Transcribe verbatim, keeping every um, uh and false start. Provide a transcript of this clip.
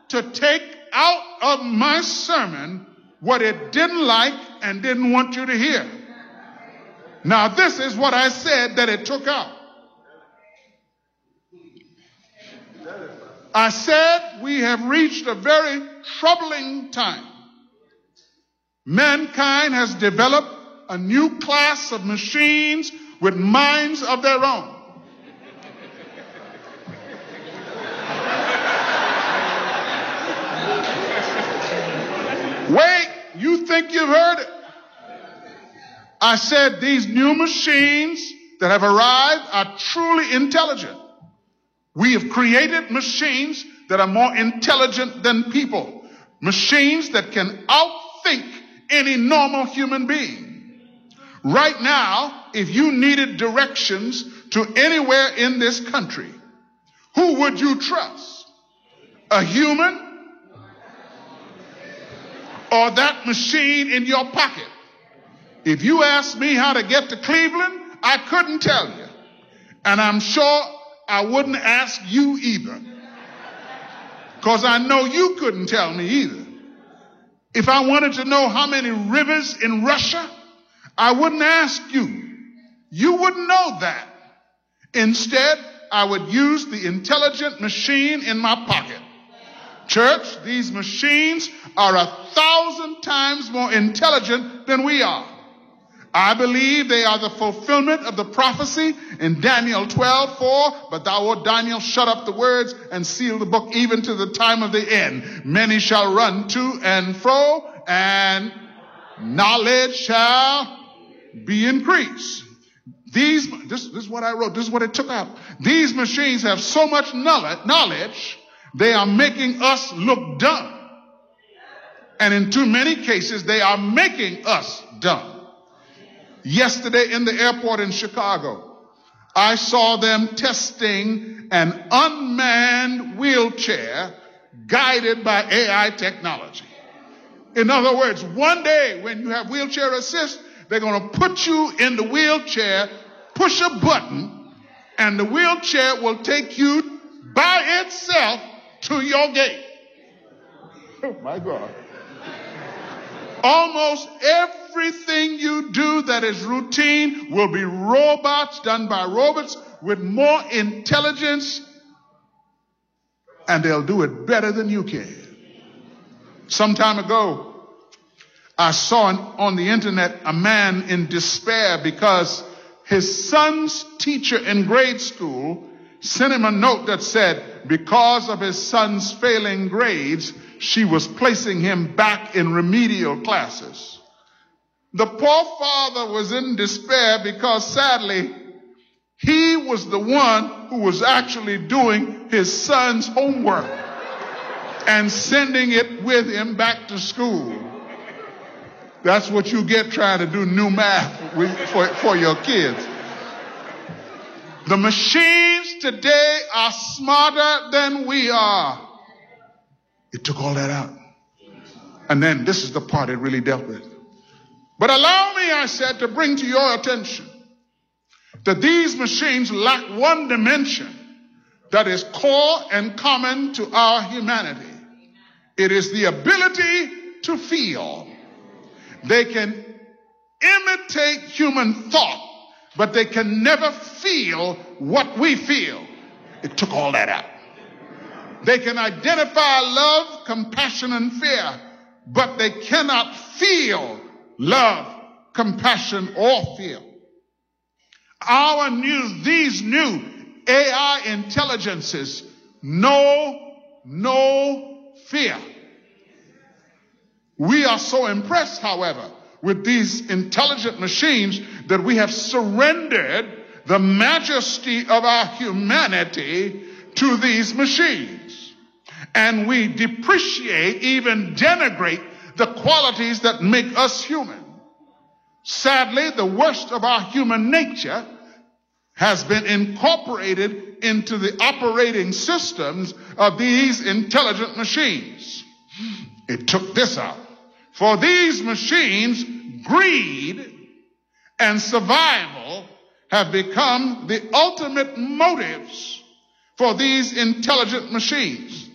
to take out of my sermon what it didn't like and didn't want you to hear. Now, this is what I said that it took out. I said we have reached a very troubling time. Mankind has developed a new class of machines with minds of their own. Wait, you think you've heard it? I said these new machines that have arrived are truly intelligent. We have created machines that are more intelligent than people. Machines that can outthink any normal human being. Right now, if you needed directions to anywhere in this country, who would you trust? A human? Or that machine in your pocket? If you asked me how to get to Cleveland, I couldn't tell you. And I'm sure I wouldn't ask you either. Because I know you couldn't tell me either. If I wanted to know how many rivers in Russia, I wouldn't ask you. You wouldn't know that. Instead, I would use the intelligent machine in my pocket. Church, these machines are a thousand times more intelligent than we are. I believe they are the fulfillment of the prophecy in Daniel twelve four. But thou, O Daniel, shut up the words and seal the book even to the time of the end. Many shall run to and fro, and knowledge shall be increased. These, this, this is what I wrote. This is what it took out. These machines have so much knowledge, they are making us look dumb. And in too many cases, they are making us dumb. Yesterday in the airport in Chicago, I saw them testing an unmanned wheelchair guided by A I technology. In other words, one day when you have wheelchair assist, they're going to put you in the wheelchair, push a button, and the wheelchair will take you by itself to your gate. Oh my God. Almost everything you do that is routine will be robots, done by robots with more intelligence, and they'll do it better than you can. Some time ago, I saw on the internet a man in despair because his son's teacher in grade school sent him a note that said, because of his son's failing grades, she was placing him back in remedial classes. The poor father was in despair because sadly, he was the one who was actually doing his son's homework and sending it with him back to school. That's what you get trying to do new math with, for, for your kids. The machines today are smarter than we are. It took all that out. And then this is the part it really dealt with. But allow me, I said, to bring to your attention that these machines lack one dimension that is core and common to our humanity. It is the ability to feel. They can imitate human thought, but they can never feel what we feel. It took all that out. They can identify love, compassion, and fear, but they cannot feel love, compassion, or fear. Our new, these new A I intelligences know no fear. We are so impressed, however, with these intelligent machines that we have surrendered the majesty of our humanity to these machines. And we depreciate, even denigrate the qualities that make us human. Sadly, the worst of our human nature has been incorporated into the operating systems of these intelligent machines. It took this out. For these machines, greed and survival have become the ultimate motives for these intelligent machines.